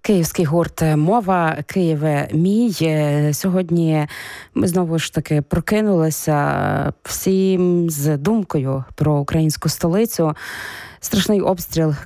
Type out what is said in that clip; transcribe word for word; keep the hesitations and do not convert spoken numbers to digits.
Київський гурт «Мова», «Києве мій». Сьогодні ми знову ж таки прокинулися всім з думкою про українську столицю. Страшний обстріл